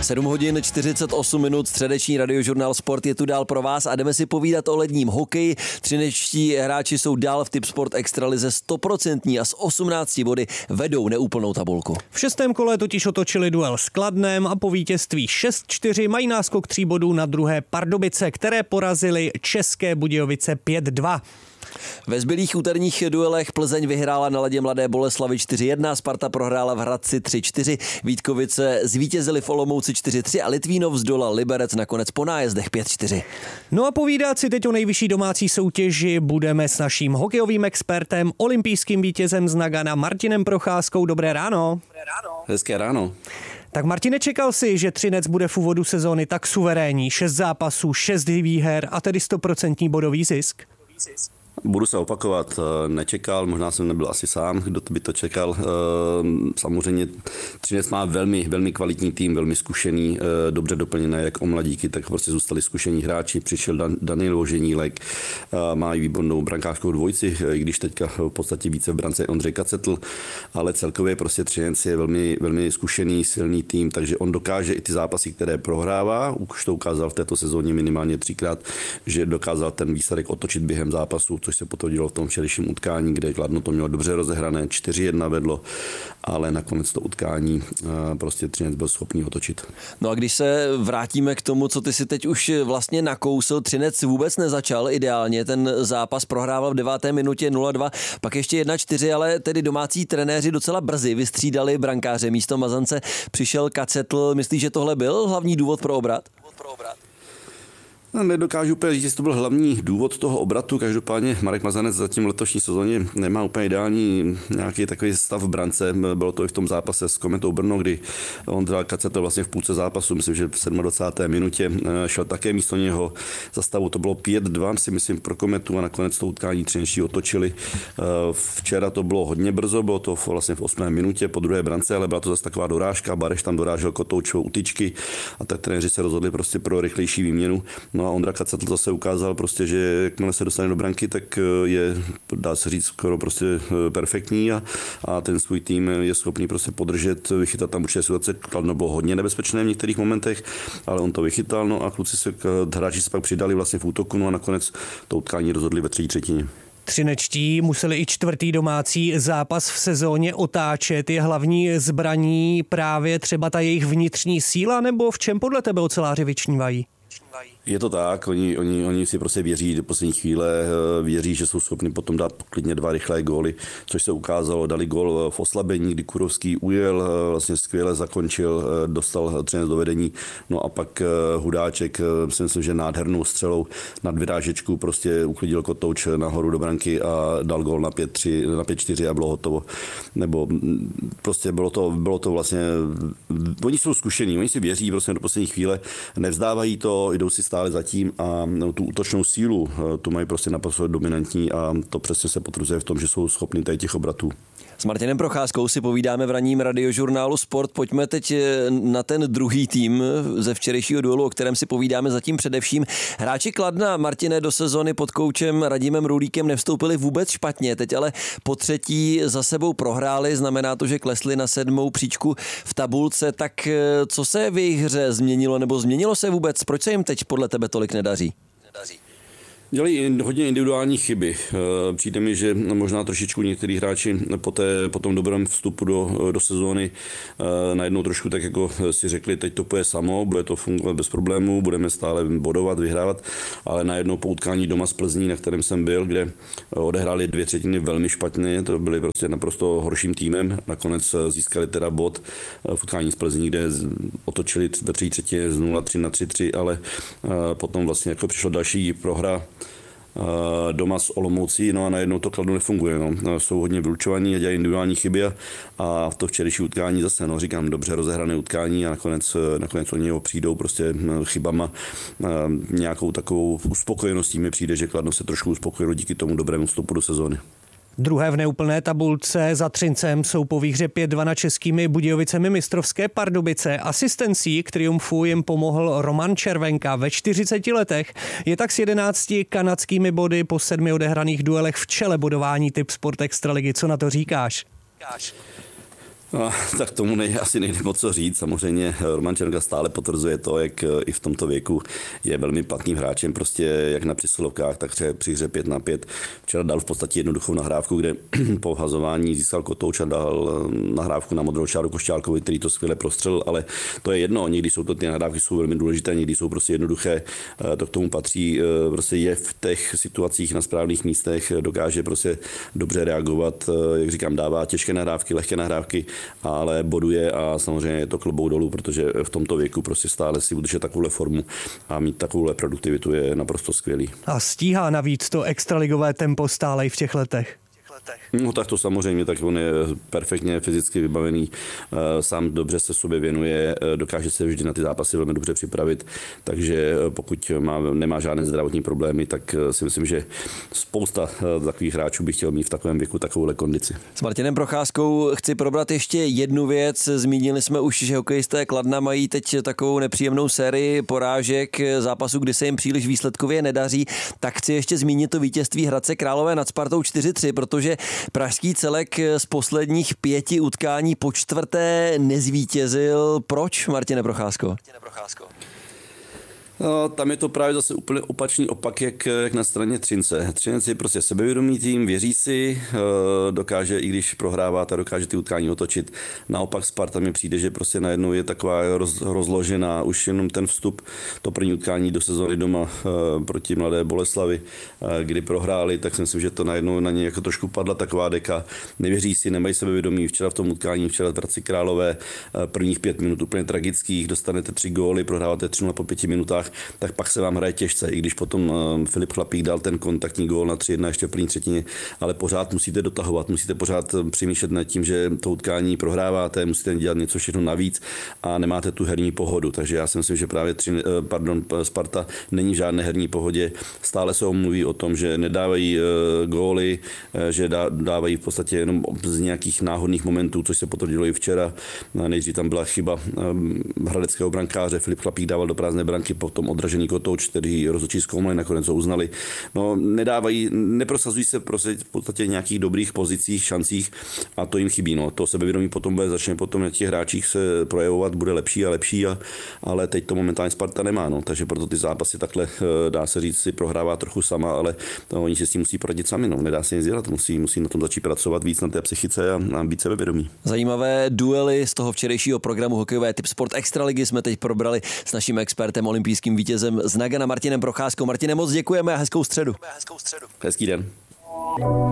7 hodin 48 minut, středeční Radiožurnál Sport je tu dál pro vás a jdeme si povídat o ledním hokeji. Třinečtí hráči jsou dál v Tipsport Extralize 100% a s 18 body vedou neúplnou tabulku. V 6. kole totiž otočili duel s Kladnem a po vítězství 6-4 mají náskok 3 bodů na druhé Pardubice, které porazily České Budějovice 5-2. Ve zbylých úterních duelech Plzeň vyhrála na ledě Mladé Boleslavi 4-1, Sparta prohrála v Hradci 3-4, Vítkovice zvítězili v Olomouci 4-3 a Litvínov zdolal Liberec nakonec po nájezdech 5-4. No a povídat si teď o nejvyšší domácí soutěži budeme s naším hokejovým expertem, olympijským vítězem z Nagana Martinem Procházkou. Dobré ráno. Hezké ráno. Tak Martine, čekal si, že Třinec bude v úvodu sezóny tak suverénní, 6 zápasů, 6 výher a tedy 100% bodový zisk? Budu se opakovat, nečekal, možná jsem nebyl asi sám, kdo by to čekal. Samozřejmě Třinec má velmi, velmi kvalitní tým, velmi zkušený, dobře doplněné jak o mladíky, tak prostě zůstali zkušení hráči. Přišel Daniel Voženílek, má i výbornou brankářskou dvojici, i když teďka v podstatě více v brance Ondřej Kacetl, ale celkově prostě Třinec je velmi, velmi zkušený, silný tým, takže on dokáže i ty zápasy, které prohrává, už to ukázal v této sezóně minimálně 3krát, že dokázal ten výsledek otočit během zápasu, což se potvrdilo v tom včerejším utkání, kde Kladno to mělo dobře rozehrané, 4-1 vedlo, ale nakonec to utkání prostě Třinec byl schopný otočit. No a když se vrátíme k tomu, co ty si teď už vlastně nakousl, Třinec vůbec nezačal ideálně, ten zápas prohrával v 9. minutě 0-2, pak ještě 1-4, ale tedy domácí trenéři docela brzy vystřídali brankáře, místo Mazance přišel Kacetl. Myslíš, že tohle byl hlavní důvod pro obrat? Nedokážu úplně říct, jestli to byl hlavní důvod toho obratu. Každopádně Marek Mazanec zatím letošní sezóně nemá úplně ideální nějaký takový stav v brance. Bylo to i v tom zápase s Kometou Brno, kdy on dal Kacetl vlastně v půlce zápasu, myslím, že v 27. minutě šel také místo něho za stavu. To bylo 5-2, si myslím, pro Kometu a nakonec to utkání Třinečtí otočili. Včera to bylo hodně brzo, bylo to vlastně v 8. minutě po druhé brance, ale byla to zase taková dorážka. Bareš tam dorážel Kotoučovou tyčky a tak trenéři se rozhodli prostě pro rychlejší výměnu. No a Ondra Kacetl zase ukázal prostě, že jakmile se dostane do branky, tak je, dá se říct, skoro prostě perfektní a ten svůj tým je schopný prostě podržet, vychytat tam určitě situace. Kladno bylo hodně nebezpečné v některých momentech, ale on to vychytal, no a hráči se pak přidali vlastně v útoku, no a nakonec to utkání rozhodli ve třetí třetině. Třinečtí museli i 4. domácí zápas v sezóně otáčet. Je hlavní zbraní právě třeba ta jejich vnitřní síla, nebo v čem podle tebe oceláři vyčnívají? Je to tak, oni si prostě věří do poslední chvíle, věří, že jsou schopni potom dát klidně 2 rychlé góly, což se ukázalo, dali gól v oslabení, kdy Kurovský ujel, vlastně skvěle zakončil, dostal Třinec do vedení, no a pak Hudáček, myslím, že nádhernou střelou nad vyrážečku prostě uklidil Kotouč nahoru do branky a dal gól na 5-3, na 5-4 a bylo hotovo. Nebo prostě bylo to vlastně, oni jsou zkušení, oni si věří prostě do poslední chvíle, nevzdávají to, jdou si stále zatím a tu útočnou sílu tu mají prostě naprosto dominantní a to přesně se potvrzuje v tom, že jsou schopni tady těch obratů. S Martinem Procházkou si povídáme v ranním Radiožurnálu Sport. Pojďme teď na ten druhý tým ze včerejšího duelu, o kterém si povídáme zatím především. Hráči Kladna, Martine, do sezony pod koučem Radimem Rulíkem nevstoupili vůbec špatně, teď ale po třetí za sebou prohráli, znamená to, že klesli na 7. příčku v tabulce. Tak co se v jejich hře změnilo, nebo změnilo se vůbec? Proč se jim teď podle tebe tolik nedaří? Dělají hodně individuální chyby. Přijde mi, že možná trošičku některý hráči po tom dobrém vstupu do sezóny najednou trošku tak jako si řekli, teď to půjde samo, bude to fungovat bez problémů, budeme stále bodovat, vyhrávat, ale najednou po utkání doma z Plzní, na kterém jsem byl, kde odehráli 2/3 velmi špatně, to byli prostě naprosto horším týmem, nakonec získali teda bod v utkání z Plzní, kde otočili ve 3/3 z 0-3 na 3-3, ale potom vlastně jako přišla další prohra doma s Olomoucí, no a najednou to Kladno nefunguje. No. Jsou hodně vylučovaní a dělají individuální chyby a v to včerejší utkání zase, no, říkám, dobře rozehrané utkání a nakonec oni ho přijdou prostě chybama. Nějakou takovou uspokojeností mi přijde, že Kladno se trošku uspokojilo díky tomu dobrému vstupu do sezóny. Druhé v neúplné tabulce za Třincem jsou po výhře 5-2 nad Českými Budějovicemi mistrovské Pardubice. Asistencí k triumfu jim pomohl Roman Červenka ve 40 letech. Je tak s 11 kanadskými body po 7 odehraných duelech v čele bodování Tipsport Extraligy. Co na to říkáš? Tak tomu asi nejde moc co říct. Samozřejmě Roman Červenka stále potvrzuje to, jak i v tomto věku je velmi platným hráčem, prostě jak na přesilovkách, tak při hře 5-5. Včera dal v podstatě jednoduchou nahrávku, kde po hazování získal kotouč a dal nahrávku na modrou čáru Košťálkovi, který to skvěle prostřelil, ale to je jedno. Někdy jsou to ty nahrávky jsou velmi důležité, někdy jsou prostě jednoduché. To k tomu patří, prostě je v těch situacích na správných místech, dokáže prostě dobře reagovat, jak říkám, dává těžké nahrávky, lehké nahrávky, ale boduje a samozřejmě je to klobouk dolů, protože v tomto věku prostě stále si udržet takovou formu a mít takovou produktivitu je naprosto skvělý. A stíhá navíc to extraligové tempo stále i v těch letech? No tak to samozřejmě, tak on je perfektně fyzicky vybavený, sám dobře se sobě věnuje, dokáže se vždy na ty zápasy velmi dobře připravit, takže pokud nemá žádné zdravotní problémy, tak si myslím, že spousta takových hráčů by chtěl mít v takovém věku takovouhle kondici. S Martinem Procházkou chci probrat ještě jednu věc. Zmínili jsme už, že hokejisté Kladna mají teď takovou nepříjemnou sérii porážek, zápasů, kdy se jim příliš výsledkově nedaří. Tak chci ještě zmínit to vítězství Hradce Králové nad Spartou 4-3, protože pražský celek z posledních 5 utkání po 4. nezvítězil. Proč, Martine Procházko? No, tam je to právě zase úplně opačný opak, jak na straně Třince. Třinec je prostě sebevědomý tým, věří si, dokáže, i když prohrává, tak dokáže ty utkání otočit. Naopak Sparta mi přijde, že prostě najednou je taková rozložená. Už jenom ten vstup, to první utkání do sezóny doma proti Mladé Boleslavi, kdy prohráli, tak si myslím, že to najednou na ně jako trošku padla taková deka. Nevěří si, nemají sebevědomí. Včera v tom utkání, včera v Hradci Králové, prvních 5 minut úplně tragických, dostanete 3 góly, prohráváte 3-0 po 5 minutách, tak pak se vám hraje těžce, i když potom Filip Chlapík dal ten kontaktní gól na 3-1 ještě v první třetině, ale pořád musíte dotahovat, musíte pořád přemýšlet nad tím, že to utkání prohráváte, musíte dělat něco všechno navíc a nemáte tu herní pohodu, takže já si myslím, že právě Sparta není v žádné herní pohodě, stále se mluví o tom, že nedávají góly, že dávají v podstatě jenom z nějakých náhodných momentů, což se potvrdilo i včera, nejdřív tam byla chyba hradeckého brankáře, Filip Chlapík dával do prázdné branky, potom odražený kotouč, který rozhodčí zkoumali, nakonec ho uznali. No, neprosazují se prostě v podstatě nějakých dobrých pozicích, šancích a to jim chybí. No. To sebevědomí potom začne potom na těch hráčích se projevovat, bude lepší a lepší, ale teď to momentálně Sparta nemá. No. Takže proto ty zápasy takhle, dá se říct, si prohrává trochu sama, ale oni se s tím musí poradit sami. No. Nedá se nic dělat, musí na tom začít pracovat víc na té psychice a být sebevědomí. Zajímavé duely z toho včerejšího programu Hokejové Tip Sport Extraligy jsme teď probrali s naším expertem, olympijským vítězem z Nagana Martinem Procházkou. Martine, moc děkujeme a hezkou středu. Hezký den.